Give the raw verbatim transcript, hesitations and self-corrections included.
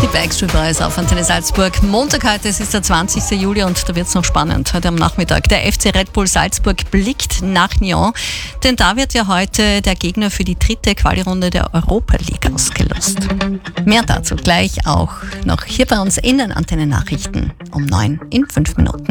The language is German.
Backstreet Boys auf Antenne Salzburg. Montag heute, es ist der zwanzigsten Juli und da wird es noch spannend heute am Nachmittag. Der F C Red Bull Salzburg blickt nach Nyon, denn da wird ja heute der Gegner für die dritte Quali-Runde der Europa League ausgelost. Mehr dazu gleich auch noch hier bei uns in den Antenne Nachrichten um neun in fünf Minuten.